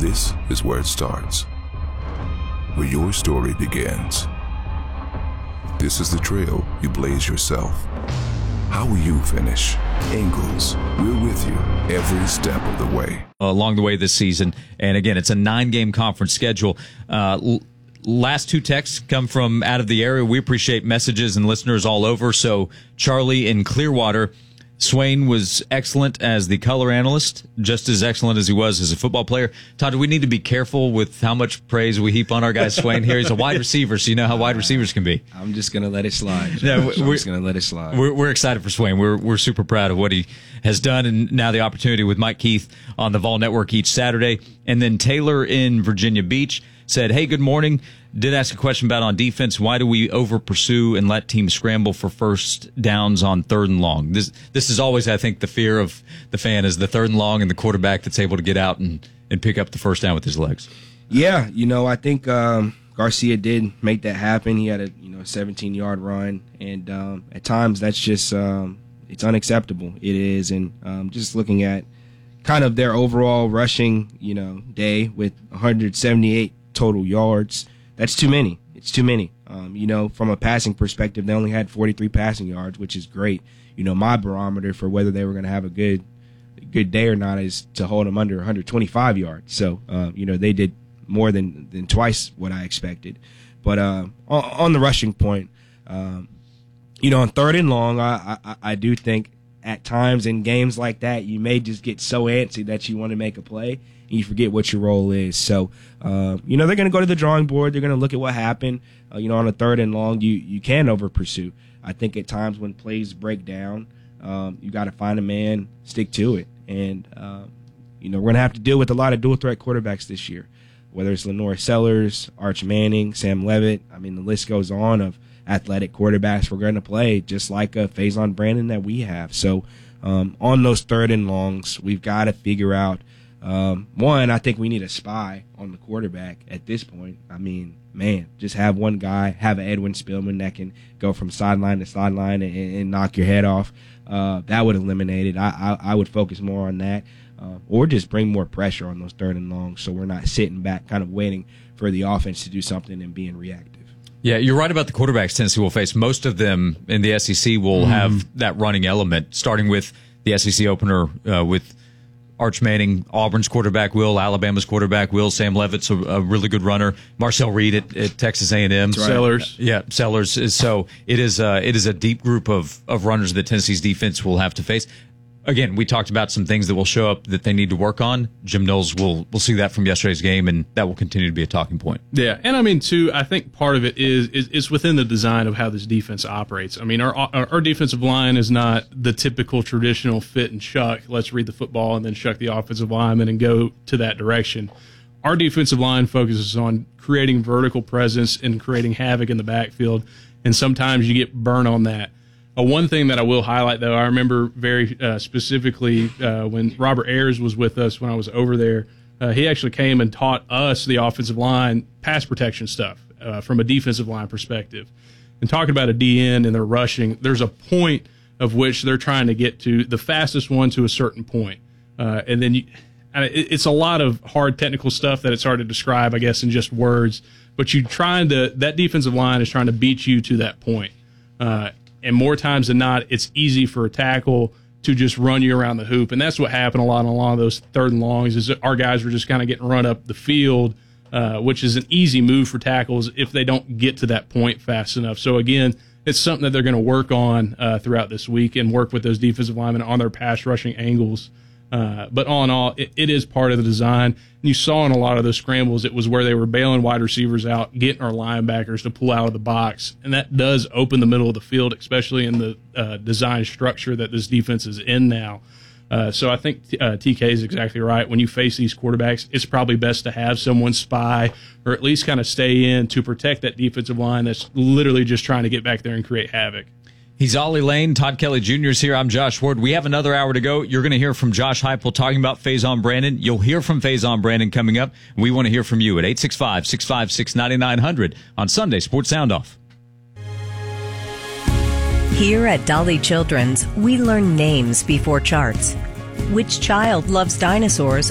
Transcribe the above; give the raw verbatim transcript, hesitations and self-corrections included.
This is where it starts, where your story begins. This is the trail you blaze yourself. How will you finish? Ingles, we're with you every step of the way. Along the way this season, and again, it's a nine-game conference schedule. Uh, l- last two texts come from out of the area. We appreciate messages and listeners all over. So Charlie in Clearwater, Swain was excellent as the color analyst, just as excellent as he was as a football player. Todd, do we need to be careful with how much praise we heap on our guy Swain here? He's a wide receiver, so you know how wide receivers can be. I'm just going to let it slide. No, I'm just going to let it slide. We're, we're excited for Swain. We're we're super proud of what he has done, and now the opportunity with Mike Keith on the Vol Network each Saturday. And then Taylor in Virginia Beach said, hey, good morning. Did ask a question about on defense. Why do we over pursue and let teams scramble for first downs on third and long? This this is always, I think, the fear of the fan is the third and long and the quarterback that's able to get out and, and pick up the first down with his legs. Yeah, you know, I think um, Garcia did make that happen. He had a you know seventeen-yard run, and um, at times that's just um, it's unacceptable. It is, and um, just looking at kind of their overall rushing, you know, day with one hundred seventy-eight total yards. That's too many. It's too many. Um, you know, from a passing perspective, they only had forty-three passing yards, which is great. You know, my barometer for whether they were going to have a good good day or not is to hold them under one hundred twenty-five yards. So, uh, you know, they did more than, than twice what I expected. But uh, on, on the rushing point, um, you know, on third and long, I, I, I do think at times in games like that, you may just get so antsy that you want to make a play. You forget what your role is. So, uh, you know, they're going to go to the drawing board. They're going to look at what happened. Uh, you know, on a third and long, you, you can over pursue. I think at times when plays break down, um, you got to find a man, stick to it. And, uh, you know, we're going to have to deal with a lot of dual threat quarterbacks this year, whether it's Lenore Sellers, Arch Manning, Sam Levitt. I mean, the list goes on of athletic quarterbacks we're going to play, just like a Faison Brandon that we have. So um, on those third and longs, we've got to figure out, Um, one, I think we need a spy on the quarterback at this point. I mean, man, just have one guy, have an Edwin Spillman that can go from sideline to sideline and, and knock your head off. Uh, that would eliminate it. I, I, I would focus more on that, uh, or just bring more pressure on those third and longs so we're not sitting back kind of waiting for the offense to do something and being reactive. Yeah, you're right about the quarterbacks Tennessee will face. Most of them in the S E C will mm-hmm. have that running element, starting with the S E C opener uh, with Arch Manning, Auburn's quarterback will, Alabama's quarterback will, Sam Levitt's a, a really good runner, Marcel Reed at, at Texas A and M. Right. Sellers. Uh, yeah, Sellers. Is, so it is, uh, it is a deep group of, of runners that Tennessee's defense will have to face. Again, we talked about some things that will show up that they need to work on. Jim Knowles will will see that from yesterday's game, and that will continue to be a talking point. Yeah, and I mean, too, I think part of it is is, is within the design of how this defense operates. I mean, our, our our defensive line is not the typical traditional fit and shuck. Let's read the football and then shuck the offensive lineman and go to that direction. Our defensive line focuses on creating vertical presence and creating havoc in the backfield, and sometimes you get burnt on that. Uh, one thing that I will highlight, though, I remember very uh, specifically uh, when Robert Ayers was with us when I was over there, uh, he actually came and taught us, the offensive line, pass protection stuff uh, from a defensive line perspective. And talking about a D N and their rushing, there's a point of which they're trying to get to, the fastest one to a certain point. Uh, and then you, it's a lot of hard technical stuff that it's hard to describe, I guess, in just words. But you trying to, that defensive line is trying to beat you to that point. Uh, And more times than not, it's easy for a tackle to just run you around the hoop. And that's what happened a lot on a lot of those third and longs is that our guys were just kind of getting run up the field, uh, which is an easy move for tackles if they don't get to that point fast enough. So, again, it's something that they're going to work on uh, throughout this week and work with those defensive linemen on their pass rushing angles. Uh, but all in all, it, it is part of the design. And you saw in a lot of those scrambles, it was where they were bailing wide receivers out, getting our linebackers to pull out of the box. And that does open the middle of the field, especially in the uh, design structure that this defense is in now. Uh, so I think uh, T K is exactly right. When you face these quarterbacks, it's probably best to have someone spy or at least kind of stay in to protect that defensive line that's literally just trying to get back there and create havoc. He's Ollie Lane. Todd Kelly Junior is here. I'm Josh Ward. We have another hour to go. You're going to hear from Josh Heupel talking about Faison Brandon. You'll hear from Faison Brandon coming up. We want to hear from you at eight six five, six five six, nine nine zero zero on Sunday Sports Sound Off. Here at Dolly Children's, we learn names before charts. Which child loves dinosaurs